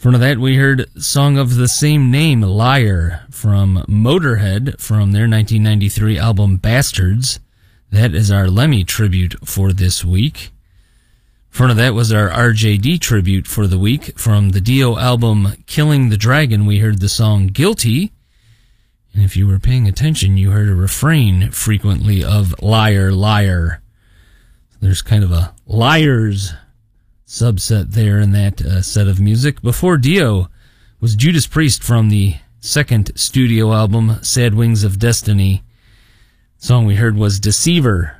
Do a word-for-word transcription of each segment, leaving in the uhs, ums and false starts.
front of that, we heard Song of the Same Name, Liar, from Motorhead, from their nineteen ninety-three album Bastards. That is our Lemmy tribute for this week. Front of that was our R J D tribute for the week. From the Dio album Killing the Dragon, we heard the song Guilty. And if you were paying attention, you heard a refrain frequently of Liar, Liar. There's kind of a Liars subset there in that uh, set of music. Before Dio was Judas Priest from the second studio album, Sad Wings of Destiny. The song we heard was Deceiver.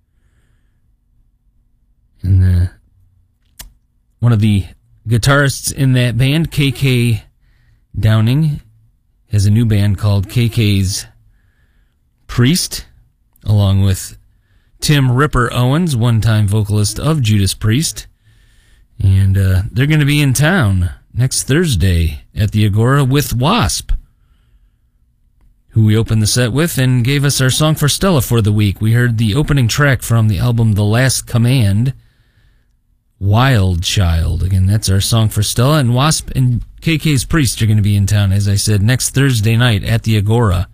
And uh, one of the guitarists in that band, K K Downing, has a new band called K K's Priest, along with Tim Ripper Owens, one-time vocalist of Judas Priest. And uh, they're going to be in town next Thursday at the Agora with Wasp, who we opened the set with and gave us our song for Stella for the week. We heard the opening track from the album The Last Command, Wild Child. Again, that's our song for Stella. And Wasp and K K's Priest are going to be in town, as I said, next Thursday night at the Agora.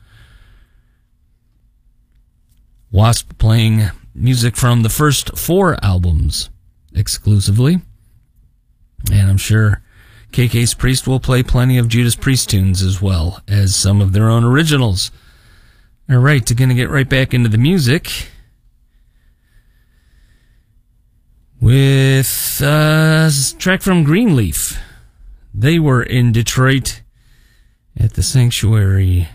Wasp playing music from the first four albums exclusively. And I'm sure K K's Priest will play plenty of Judas Priest tunes as well as some of their own originals. All right, to going to get right back into the music with a track from Greenleaf. They were in Detroit at the Sanctuary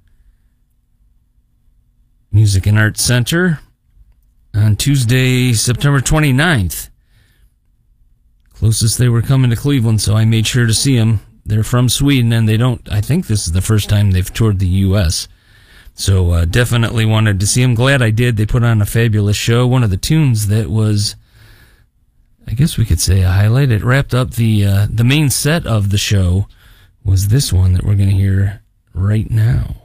Music and Arts Center on Tuesday, September twenty-ninth. Closest they were coming to Cleveland, so I made sure to see them. They're from Sweden, and they don't, I think this is the first time they've toured the U S So uh, definitely wanted to see them. Glad I did. They put on a fabulous show. One of the tunes that was, I guess we could say, a highlight. It wrapped up the uh, the main set of the show was this one that we're going to hear right now.